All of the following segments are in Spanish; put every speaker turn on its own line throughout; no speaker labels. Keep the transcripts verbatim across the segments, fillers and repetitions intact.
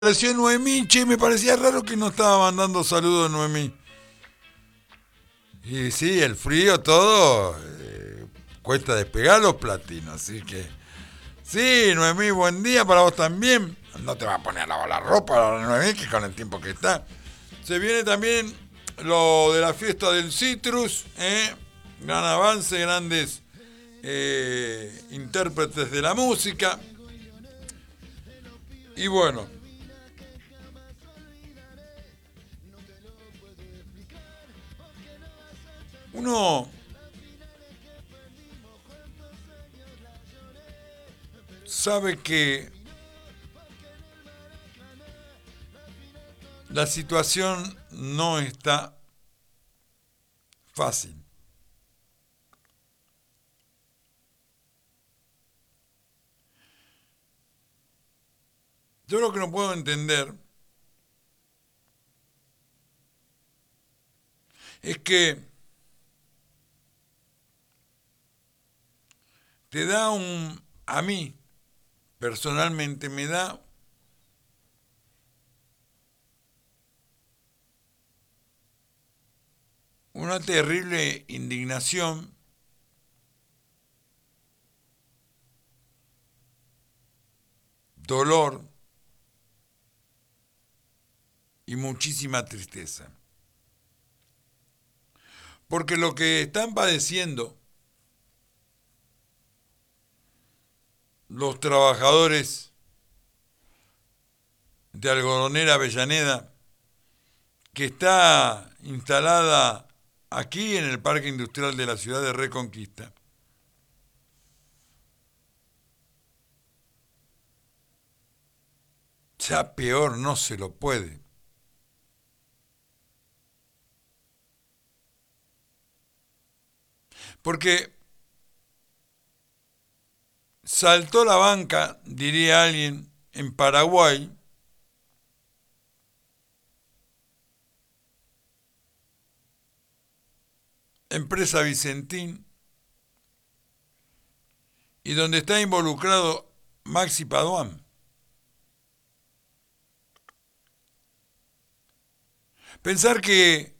Apareció Noemí, che, me parecía raro que no estaba mandando saludos Noemí. Y sí, el frío, todo, eh, cuesta despegar los platinos, así que... Sí, Noemí, buen día para vos también. No te vas a poner a lavar la ropa, Noemí, que con el tiempo que está. Se viene también lo de la fiesta del Citrus, ¿eh? Gran avance, grandes eh, intérpretes de la música. Y bueno, uno sabe que la situación no está fácil. Yo lo que no puedo entender es que te da un, a mí personalmente me da una terrible indignación dolor y muchísima tristeza. Porque lo que están padeciendo los trabajadores de Algodonera Avellaneda, que está instalada aquí en el Parque Industrial de la ciudad de Reconquista, ya peor no se lo puede. Porque saltó la banca, diría alguien, en Paraguay, empresa Vicentín, y donde está involucrado Maxi Paduan. Pensar que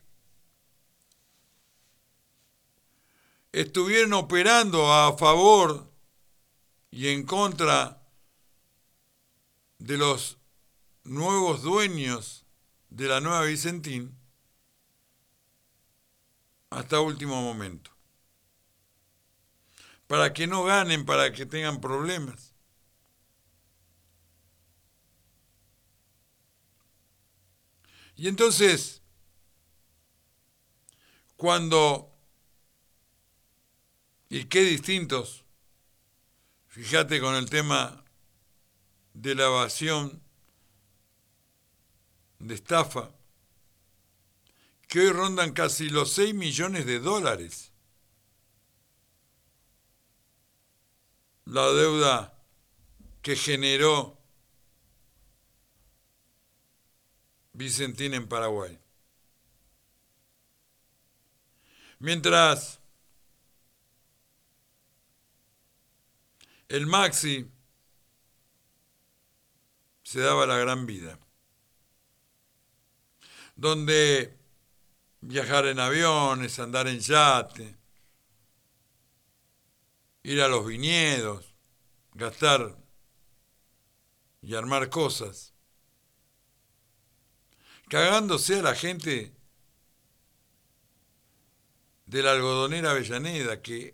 estuvieron operando a favor y en contra de los nuevos dueños de la nueva Vicentín hasta último momento. Para que no ganen, para que tengan problemas. Y entonces, cuando, y qué distintos, fíjate con el tema de la evasión, de estafa, que hoy rondan casi los seis millones de dólares. La deuda que generó Vicentín en Paraguay. Mientras el Maxi se daba la gran vida, donde viajar en aviones, andar en yate, ir a los viñedos, gastar y armar cosas, cagándose a la gente de la algodonera Avellaneda que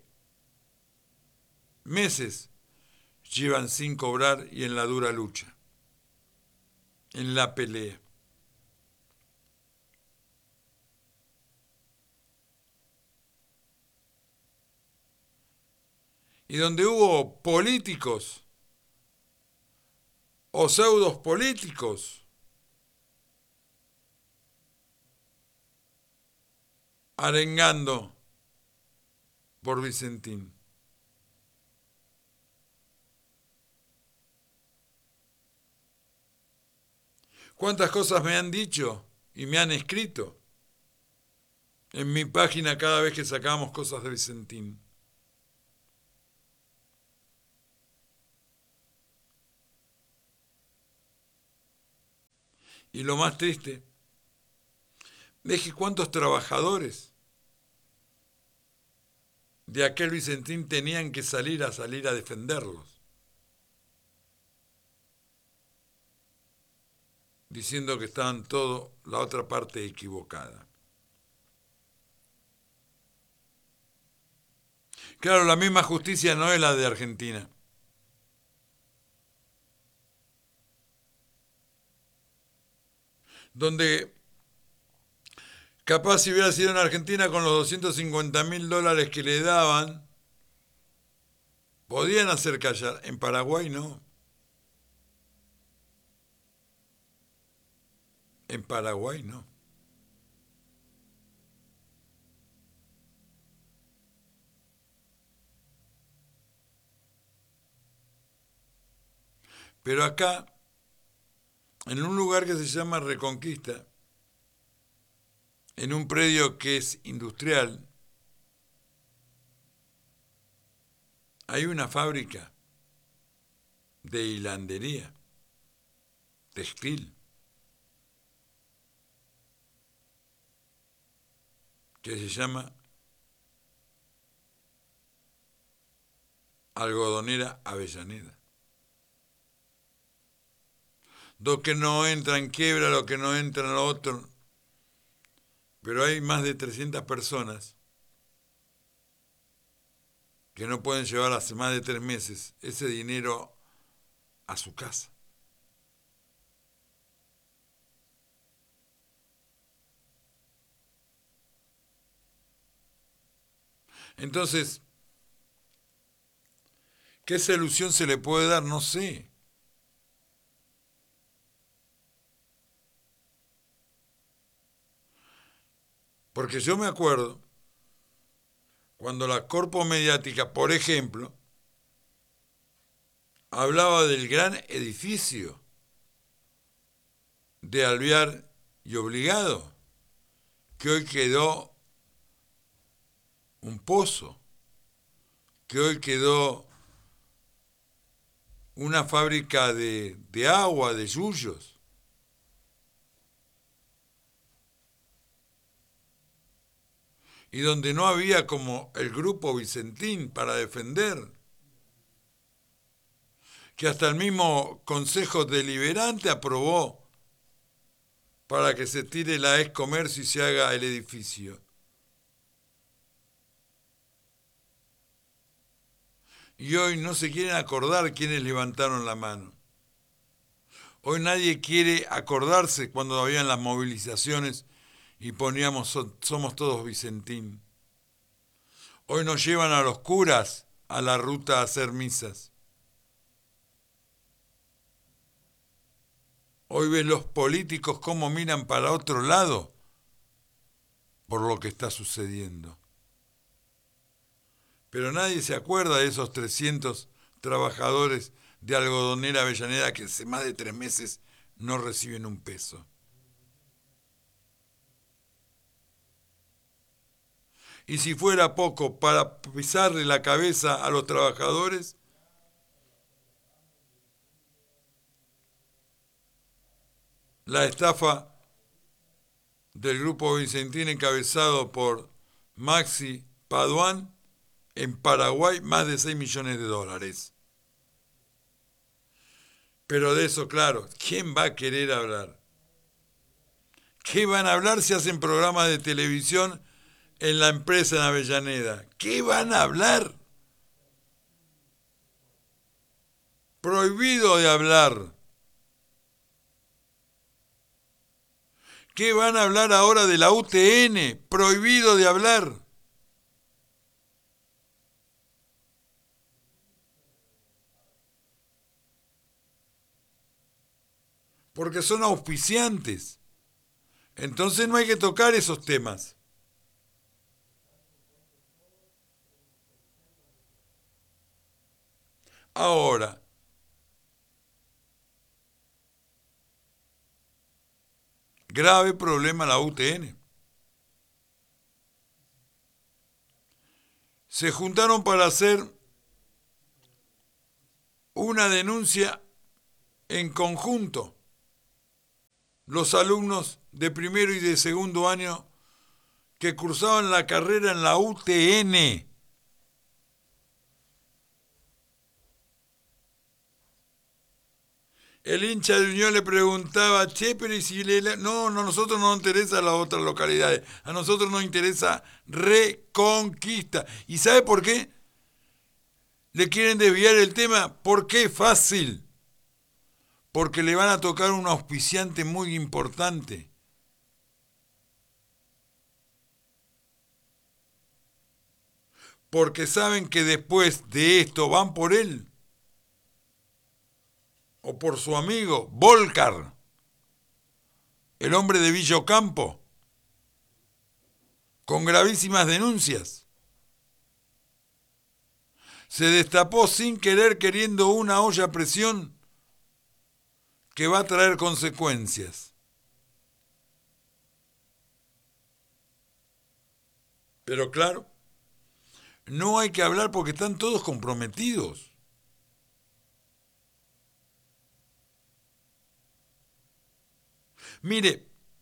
meses llevan sin cobrar y en la dura lucha, en la pelea. Y donde hubo políticos o pseudos políticos arengando por Vicentín. ¿Cuántas cosas me han dicho y me han escrito en mi página cada vez que sacamos cosas de Vicentín? Y lo más triste es que cuántos trabajadores de aquel Vicentín tenían que salir a salir a defenderlos, diciendo que estaban todo la otra parte equivocada. Claro, la misma justicia no es la de Argentina. Donde capaz si hubiera sido en Argentina con los doscientos cincuenta mil dólares que le daban, podían hacer callar. En Paraguay no. En Paraguay no. Pero acá, en un lugar que se llama Reconquista, en un predio que es industrial, hay una fábrica de hilandería, textil, que se llama Algodonera Avellaneda. Lo que no entra en quiebra, lo que no entra en lo otro. Pero hay más de trescientas personas que no pueden llevar hace más de tres meses ese dinero a su casa. Entonces, ¿qué solución se le puede dar? No sé. Porque yo me acuerdo cuando la corpo mediática, por ejemplo, hablaba del gran edificio de Alvear y Obligado, que hoy quedó un pozo, que hoy quedó una fábrica de, de agua, de yuyos. Y donde no había como el grupo Vicentín para defender, que hasta el mismo Consejo Deliberante aprobó para que se tire la ex comercio y se haga el edificio. Y hoy no se quieren acordar quiénes levantaron la mano. Hoy nadie quiere acordarse cuando habían las movilizaciones y poníamos somos todos Vicentín. Hoy nos llevan a los curas a la ruta a hacer misas. Hoy ves los políticos cómo miran para otro lado por lo que está sucediendo. Pero nadie se acuerda de esos trescientos trabajadores de Algodonera Avellaneda que hace más de tres meses no reciben un peso. Y si fuera poco para pisarle la cabeza a los trabajadores, la estafa del grupo Vicentín encabezado por Maxi Paduan, en Paraguay más de seis millones de dólares. Pero de eso, claro, ¿quién va a querer hablar? ¿Qué van a hablar si hacen programas de televisión en la empresa en Avellaneda? ¿Qué van a hablar? Prohibido de hablar. ¿Qué van a hablar ahora de la U T N? Prohibido de hablar. Porque son auspiciantes. Entonces no hay que tocar esos temas. Ahora, grave problema la U T N. Se juntaron para hacer una denuncia en conjunto los alumnos de primero y de segundo año que cursaban la carrera en la U T N. El hincha de Unión le preguntaba, che, pero ¿y si le... No, no, a nosotros no nos interesa las otras localidades, a nosotros nos interesa Reconquista. ¿Y sabe por qué? Le quieren desviar el tema. ¿Por qué? Fácil. Porque le van a tocar un auspiciante muy importante. Porque saben que después de esto van por él. O por su amigo, Volcar, el hombre de Villa Ocampo, con gravísimas denuncias. Se destapó sin querer queriendo una olla a presión que va a traer consecuencias. Pero claro, no hay que hablar porque están todos comprometidos. Mire,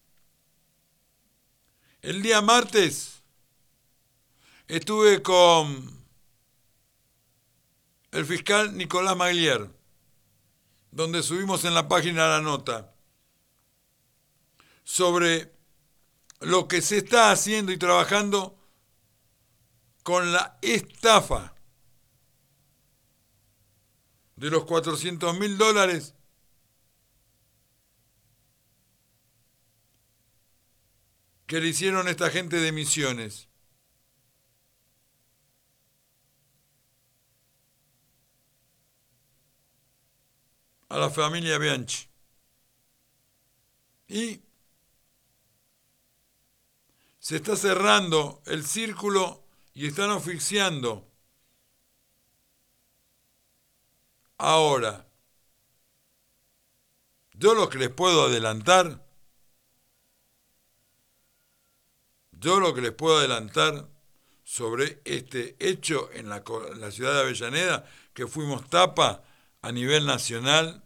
el día martes estuve con el fiscal Nicolás Maglier, donde subimos en la página la nota sobre lo que se está haciendo y trabajando con la estafa de los cuatrocientos mil dólares que le hicieron esta gente de Misiones. A la familia Bianchi. Y se está cerrando el círculo y están asfixiando. Ahora, yo lo que les puedo adelantar, yo lo que les puedo adelantar sobre este hecho en la, en la ciudad de Avellaneda, que fuimos tapa a nivel nacional,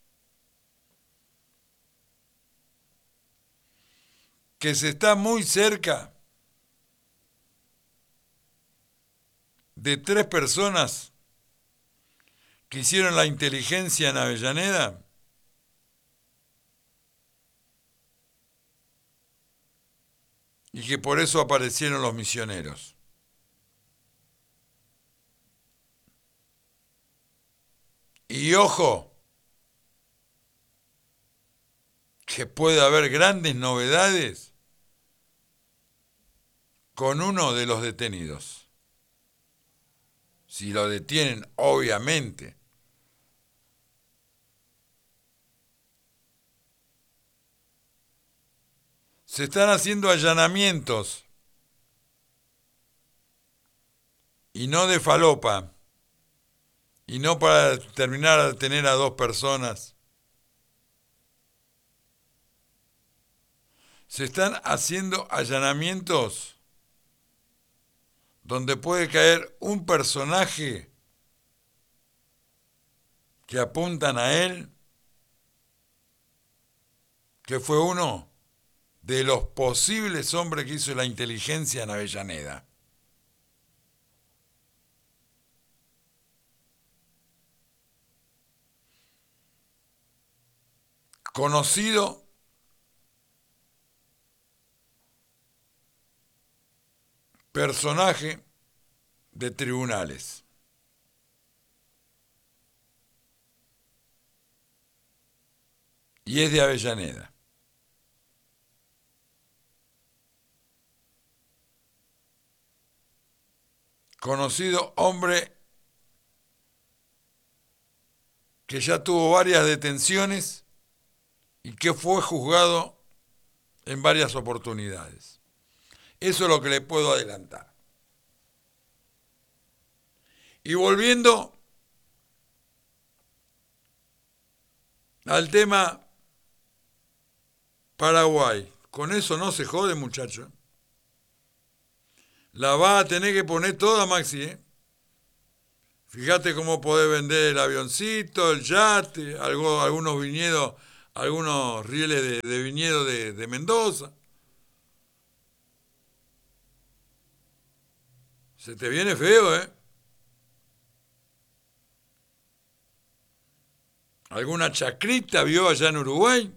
que se está muy cerca de tres personas que hicieron la inteligencia en Avellaneda, y que por eso aparecieron los misioneros. Y ojo, que puede haber grandes novedades con uno de los detenidos. Si lo detienen, obviamente. Se están haciendo allanamientos, y no de falopa, y no para terminar a tener a dos personas. Se están haciendo allanamientos donde puede caer un personaje que apuntan a él, que fue uno de los posibles hombres que hizo la inteligencia en Avellaneda. Conocido personaje de tribunales. Y es de Avellaneda. Conocido hombre que ya tuvo varias detenciones y que fue juzgado en varias oportunidades. Eso es lo que le puedo adelantar. Y volviendo al tema Paraguay, con eso no se jode, muchacho. La va a tener que poner toda, Maxi, ¿eh? Fíjate cómo podés vender el avioncito, el yate, algo, algunos viñedos algunos rieles de, de viñedo de, de Mendoza. Se te viene feo, ¿eh? ¿Alguna chacrita vio allá en Uruguay?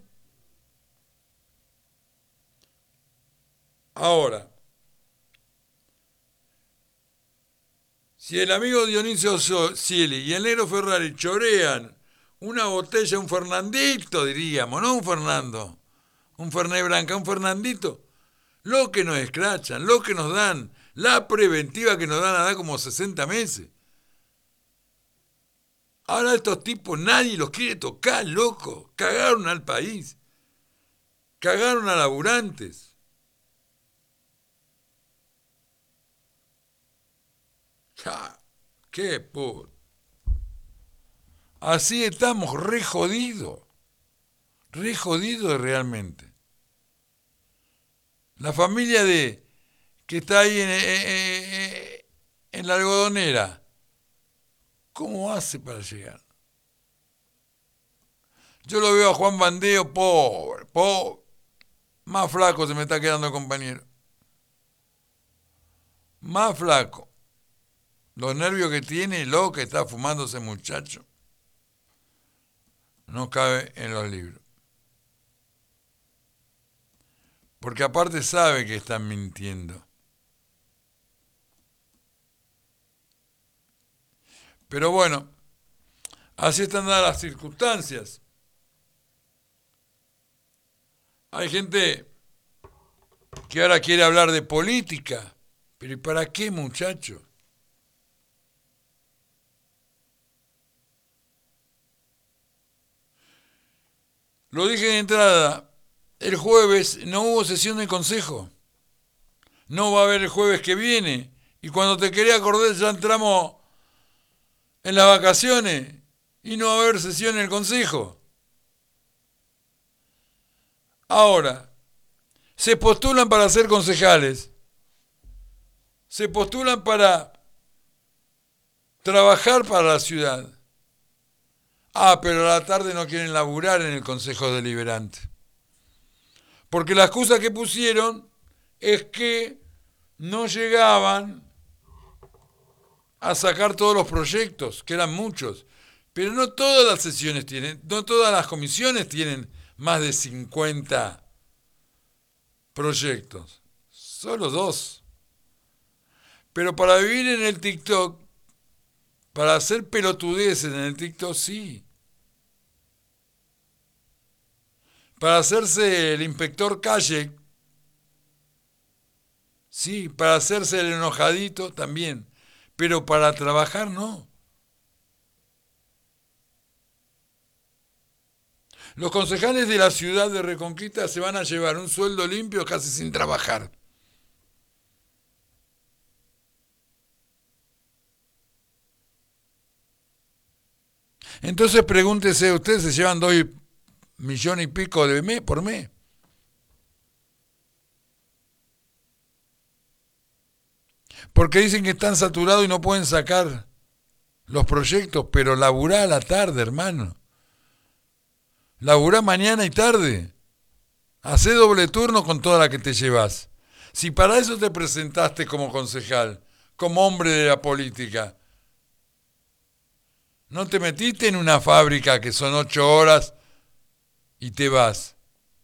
Ahora, si el amigo Dionisio Cieli y el negro Ferrari chorean una botella, un Fernandito, diríamos, no un Fernando, un Fernet Branca, un Fernandito, lo que nos escrachan, lo que nos dan, la preventiva que nos dan a dar como sesenta meses. Ahora estos tipos nadie los quiere tocar, loco. Cagaron al país. Cagaron a laburantes. Ja, qué puto. Así estamos, re jodidos. Re jodidos realmente. La familia de que está ahí en, en, en la algodonera, ¿cómo hace para llegar? Yo lo veo a Juan Bandeo, pobre, pobre. Más flaco se me está quedando el compañero. Más flaco. Los nervios que tiene, lo que está fumando ese muchacho, no cabe en los libros. Porque aparte sabe que están mintiendo. Pero bueno, así están dadas las circunstancias. Hay gente que ahora quiere hablar de política. Pero ¿y para qué, muchachos? Lo dije de entrada, el jueves no hubo sesión de consejo. No va a haber el jueves que viene. Y cuando te quería acordar ya entramos en las vacaciones y no va a haber sesión en el consejo. Ahora, se postulan para ser concejales. Se postulan para trabajar para la ciudad. Ah, pero a la tarde no quieren laburar en el Consejo Deliberante. Porque la excusa que pusieron es que no llegaban a sacar todos los proyectos, que eran muchos. Pero no todas las sesiones tienen, no todas las comisiones tienen más de cincuenta proyectos. Solo dos. Pero para vivir en el TikTok, para hacer pelotudeces en el TikTok, sí. Para hacerse el inspector calle, sí. Para hacerse el enojadito, también. Pero para trabajar, no. Los concejales de la ciudad de Reconquista se van a llevar un sueldo limpio casi sin trabajar. Entonces pregúntese, ¿ustedes se llevan dos millones y pico de mes por mes? Porque dicen que están saturados y no pueden sacar los proyectos, pero laburá a la tarde, hermano. Laburá mañana y tarde. Hacé doble turno con toda la que te llevas. Si para eso te presentaste como concejal, como hombre de la política, no te metiste en una fábrica que son ocho horas y te vas.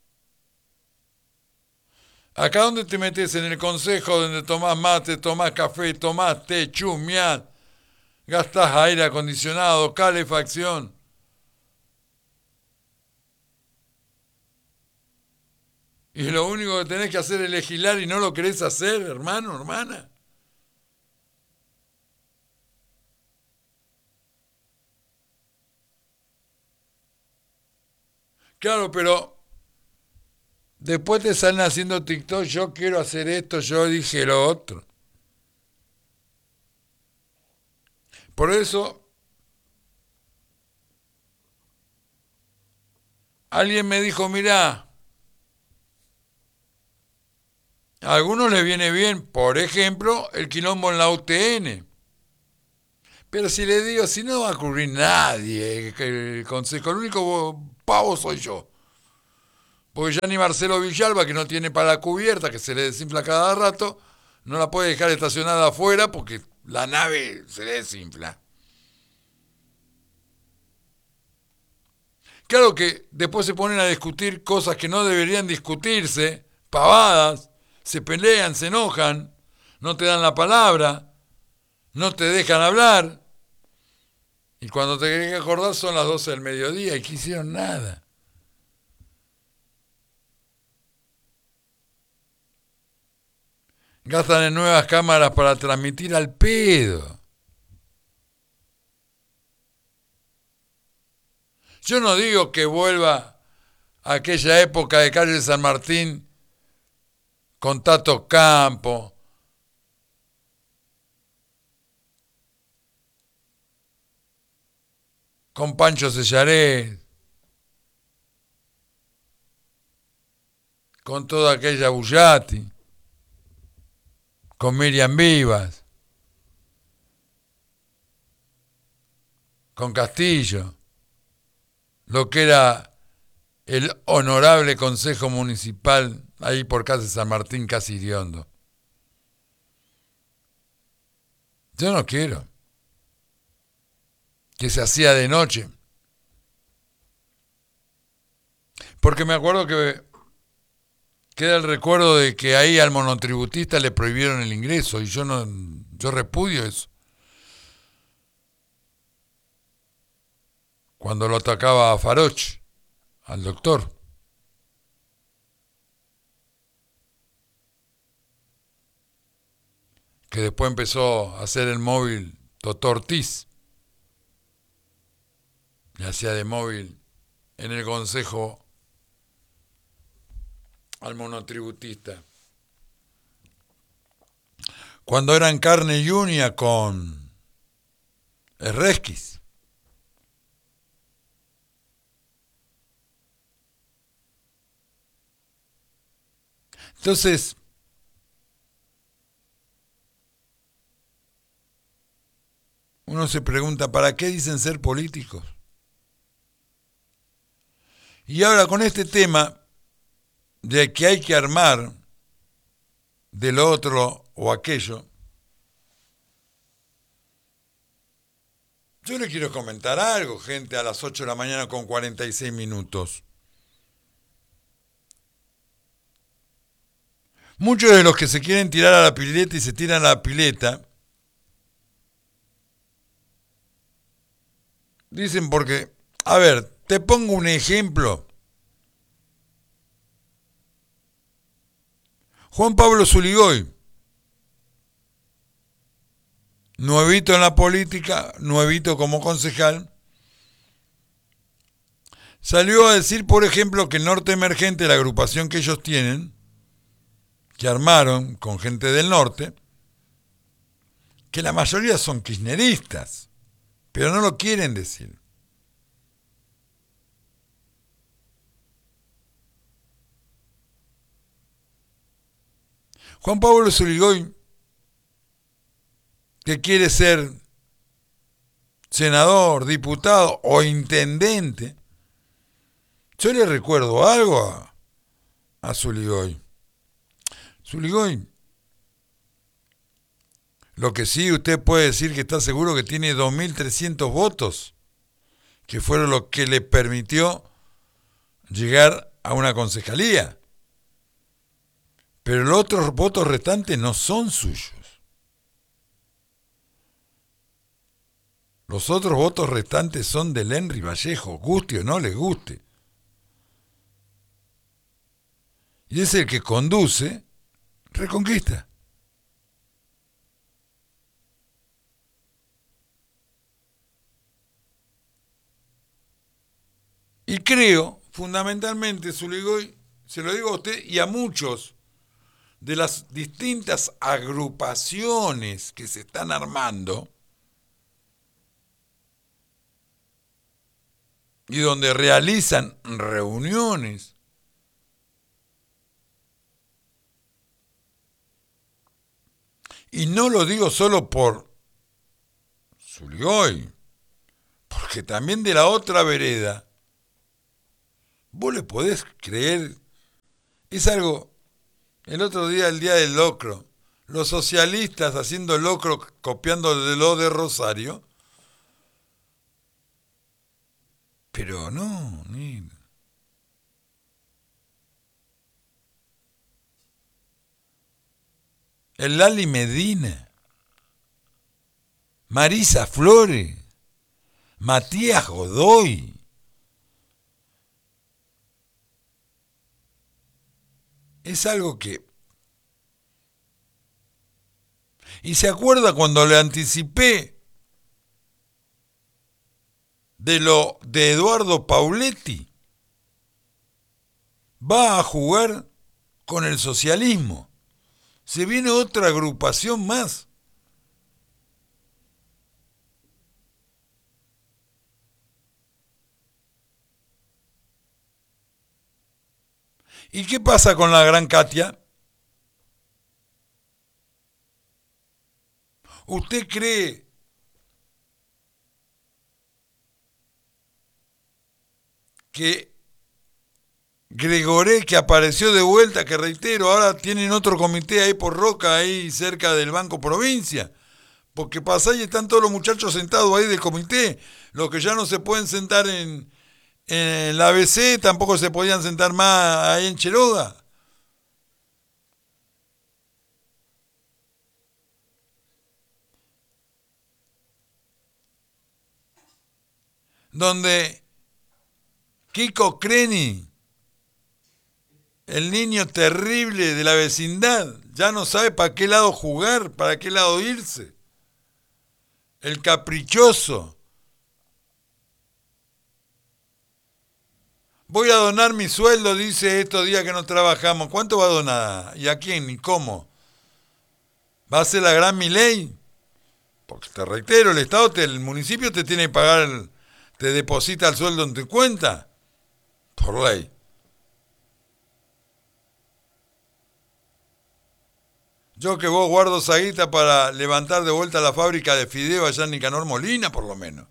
Acá donde te metes, en el consejo donde tomás mate, tomás café, tomás té, chumeás, gastás aire acondicionado, calefacción. Y lo único que tenés que hacer es legislar y no lo querés hacer, hermano, hermana. Claro, pero después te salen haciendo TikTok, yo quiero hacer esto, yo dije lo otro. Por eso, alguien me dijo, mirá, a algunos les viene bien, por ejemplo, el quilombo en la U T N. Pero si le digo, si no va a ocurrir nadie, que el consejo, el único pavo soy yo. Porque ya ni Marcelo Villalba, que no tiene para la cubierta, que se le desinfla cada rato, no la puede dejar estacionada afuera porque la nave se le desinfla. Claro que después se ponen a discutir cosas que no deberían discutirse, pavadas, se pelean, se enojan, no te dan la palabra, no te dejan hablar, y cuando te querés acordar son las doce del mediodía y que hicieron nada. Gastan en nuevas cámaras para transmitir al pedo. Yo no digo que vuelva a aquella época de calle San Martín con Tato Campo, con Pancho Sellaret, con toda aquella Bullati, con Miriam Vivas, con Castillo, lo que era el honorable Consejo Municipal ahí por calle San Martín, casi hediondo. Yo no quiero que se hacía de noche, porque me acuerdo que queda el recuerdo de que ahí al monotributista le prohibieron el ingreso y yo no, yo repudio eso. Cuando lo atacaba a Faroch, al doctor. Que después empezó a hacer el móvil Toto Ortiz. Y hacía de móvil en el consejo al monotributista. Cuando eran carne y uña con Erresquis. Entonces, uno se pregunta, ¿para qué dicen ser políticos? Y ahora con este tema de que hay que armar del otro o aquello, yo le quiero comentar algo, gente, a las ocho de la mañana con cuarenta y seis minutos. Muchos de los que se quieren tirar a la pileta y se tiran a la pileta, dicen porque, a ver, te pongo un ejemplo. Juan Pablo Zuligoy, nuevito en la política, nuevito como concejal, salió a decir, por ejemplo, que el Norte Emergente, la agrupación que ellos tienen, que armaron con gente del norte, que la mayoría son kirchneristas, pero no lo quieren decir. Juan Pablo Zuligoy, que quiere ser senador, diputado o intendente, yo le recuerdo algo a, a Zuligoy. Zuligoy, lo que sí usted puede decir que está seguro que tiene dos mil trescientos votos, que fueron lo que le permitió llegar a una concejalía. Pero los otros votos restantes no son suyos. Los otros votos restantes son del Henry Vallejo, guste o no le guste. Y es el que conduce Reconquista. Y creo, fundamentalmente, Zuligoy, se lo digo a usted y a muchos de las distintas agrupaciones que se están armando y donde realizan reuniones y no lo digo solo por Zuligoy, porque también de la otra vereda, vos le podés creer Es algo, el otro día, el día del locro, los socialistas haciendo locro, copiando de lo de Rosario, pero no, ni... El Lali Medina, Marisa Flores, Matías Godoy. Es algo que... Y se acuerda cuando le anticipé de lo de Eduardo Pauletti. Va a jugar con el socialismo. Se viene otra agrupación más. ¿Y qué pasa con la gran Katia? ¿Usted cree que Gregoré, que apareció de vuelta, que reitero, ahora tienen otro comité ahí por Roca, ahí cerca del Banco Provincia? Porque pasa y están todos los muchachos sentados ahí del comité, los que ya no se pueden sentar en, en la A B C, tampoco se podían sentar más ahí en Cheroga. Donde Kiko Creni, el niño terrible de la vecindad, ya no sabe para qué lado jugar, para qué lado irse. El caprichoso. Voy a donar mi sueldo, dice, estos días que no trabajamos. ¿Cuánto va a donar? ¿Y a quién? ¿Y cómo? ¿Va a ser la gran Milei? Porque te reitero, el Estado, te, el municipio te tiene que pagar, el, te deposita el sueldo en tu cuenta. Por ley. Yo que vos guardo esa guita para levantar de vuelta la fábrica de fideo allá en Nicanor Molina, por lo menos.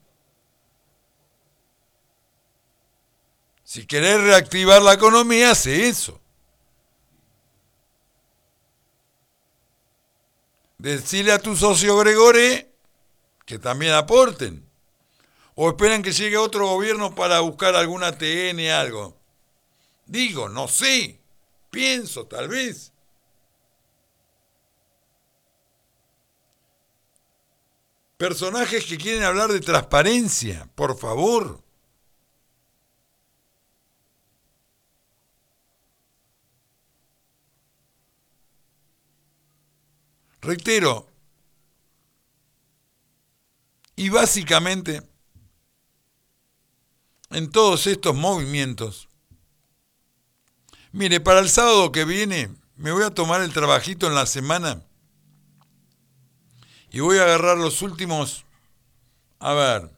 Si querés reactivar la economía, hace eso. Decile a tu socio Gregoré que también aporten. O esperan que llegue otro gobierno para buscar alguna T N, algo. Digo, no sé. Pienso, tal vez. Personajes que quieren hablar de transparencia, por favor. Reitero, y básicamente en todos estos movimientos, mire, para el sábado que viene me voy a tomar el trabajito en la semana y voy a agarrar los últimos, a ver,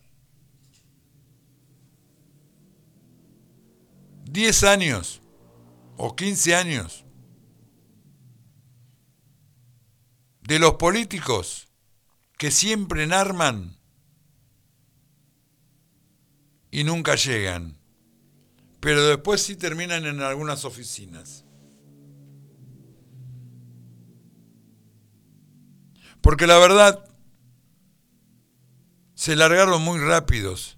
diez años o quince años de los políticos que siempre enarman y nunca llegan, pero después sí terminan en algunas oficinas. Porque la verdad, se largaron muy rápidos.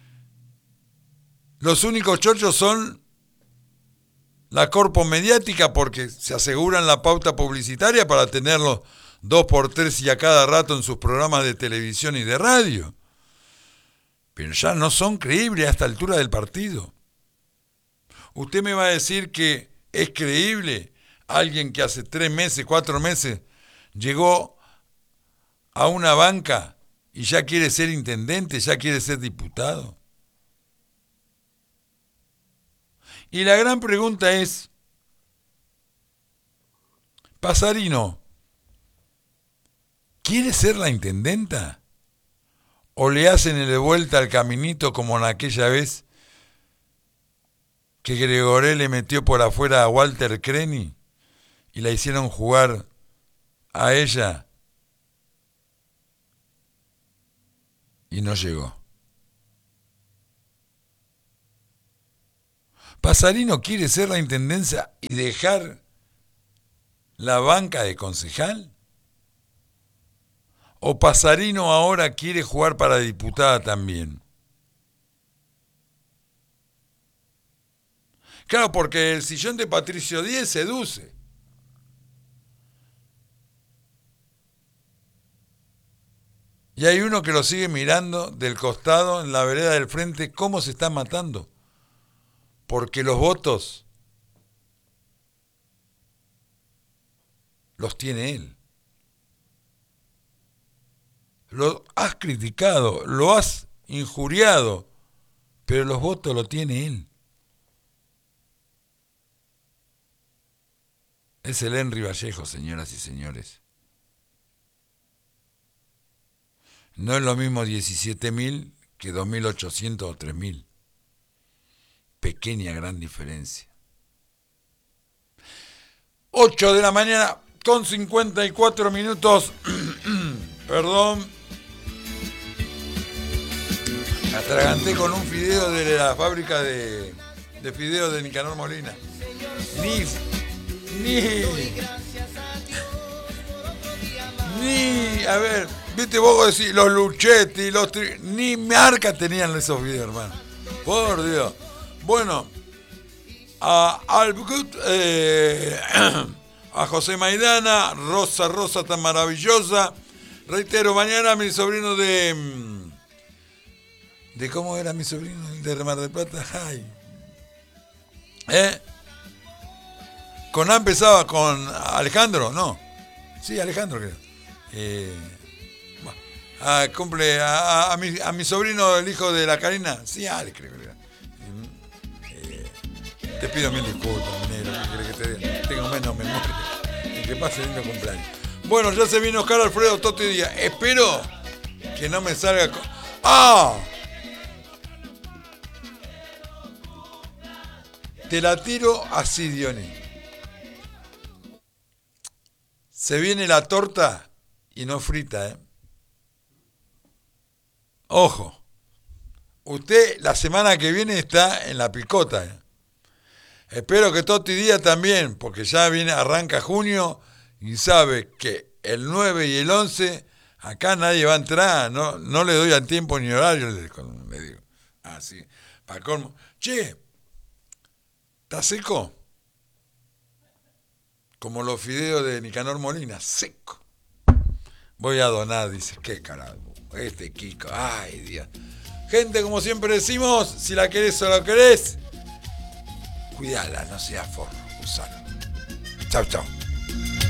Los únicos chochos son la corpo mediática, porque se aseguran la pauta publicitaria para tenerlos dos por tres y a cada rato en sus programas de televisión y de radio. Pero ya no son creíbles a esta altura del partido. Usted me va a decir que es creíble alguien que hace tres meses, cuatro meses llegó a una banca y ya quiere ser intendente, ya quiere ser diputado. Y la gran pregunta es, Pasarino, ¿quiere ser la intendenta? ¿O le hacen el de vuelta al caminito como en aquella vez que Gregoré le metió por afuera a Walter Creni y la hicieron jugar a ella y no llegó? ¿Pasarino quiere ser la intendencia y dejar la banca de concejal? ¿O Pasarino ahora quiere jugar para diputada también? Claro, porque el sillón de Patricio Díez seduce. Y hay uno que lo sigue mirando del costado, en la vereda del frente, cómo se está matando. Porque los votos los tiene él. Lo has criticado, lo has injuriado, pero los votos los tiene él. Es el Henry Vallejo, señoras y señores. No es lo mismo diecisiete mil que dos mil ochocientos o tres mil. Pequeña, gran diferencia. ocho de la mañana con cincuenta y cuatro minutos. Perdón. Me atraganté con un fideo de la fábrica de, de fideos de Nicanor Molina. Ni... Ni... Ni... A ver, viste vos decís, los Luchetti, los... Tri, ni marca tenían esos videos, hermano. Por Dios. Bueno, a Albgut, eh, a José Maidana, Rosa, Rosa tan maravillosa. Reitero, mañana mi sobrino de... ¿De cómo era mi sobrino de Mar del Plata? Ay. ¿Eh? Con A empezaba con Alejandro, ¿no? Sí, Alejandro creo. Eh, bueno, ah, cumple a, a, mi, a mi sobrino, el hijo de la Karina. Sí, Ale, creo que era. Eh, te pido mil disculpas, negro. ¿Qué querés que te diga? Tengo menos memoria. Y que pase lindo cumpleaños. Bueno, ya se vino Oscar Alfredo Totti Díaz. Espero que no me salga con... ¡Ah! Te la tiro así, Diony. Se viene la torta y no frita, ¿eh? Ojo. Usted la semana que viene está en la picota, ¿eh? Espero que Totti Díaz también, porque ya viene, arranca junio y sabe que el nueve y el once acá nadie va a entrar, no, no le doy al tiempo ni horario, le, le digo. Así, para colmo. Che, ¿está seco? Como los fideos de Nicanor Molina, seco. Voy a donar, dice, qué carajo, este Kiko, ay Dios. Gente, como siempre decimos, si la querés o la querés, cuidala, no seas forro, usala. Chau, chau.